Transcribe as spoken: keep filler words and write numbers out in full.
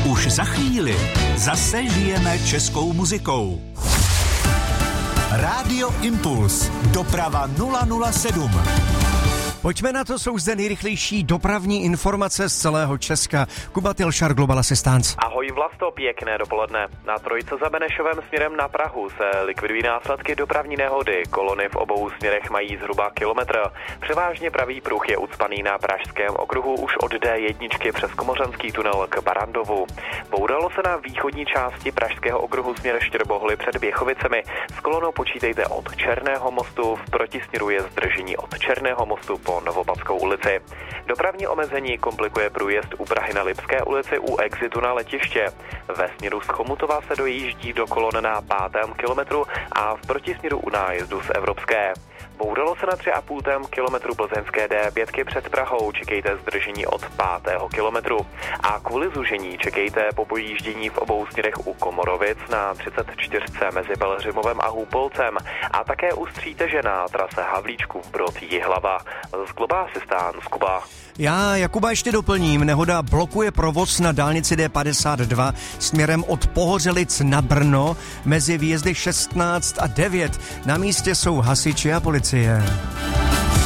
Už za chvíli zase žijeme českou muzikou. Rádio Impuls. Doprava nula nula sedm. Pojďme na to, jsou zde nejrychlejší dopravní informace z celého Česka. Kuba Tilšar, Global Assistance. Ahoj Vlasto, pěkné dopoledne. Na Trojice za Benešovem směrem na Prahu se likvidují následky dopravní nehody. Kolony v obou směrech mají zhruba kilometr. Převážně pravý pruh je ucpaný na pražském okruhu už od D jedna přes Komořanský tunel k Barandovu. Bouralo se na východní části pražského okruhu směr Štěrbohly před Běchovicemi. S kolonou počítejte od Černého mostu, v protisměru je zdržení od Černého mostu po Novopadskou ulici. Dopravní omezení komplikuje průjezd u Prahy na Lipské ulici u exitu na letiště. Ve směru z Chomutova se dojíždí do kolon na pátém kilometru a v protisměru u nájezdu z Evropské. Bouralo se na tři a půl kilometru plzeňské D pět před Prahou, čekejte zdržení od pátého kilometru. A kvůli zužení čekejte po pojíždění v obou směrech u Komorovic na třicet čtyři mezi Pelhřimovem a Hůpolcem a také u Stříteže na trase Havlíčkův Brod Jihlava. Z Global Assistance, Kuba. Já Jakuba ještě doplním. Nehoda blokuje provoz na dálnici D padesát dva směrem od Pohořelic na Brno mezi výjezdy šestnáct a devět. Na místě jsou hasiči a policie.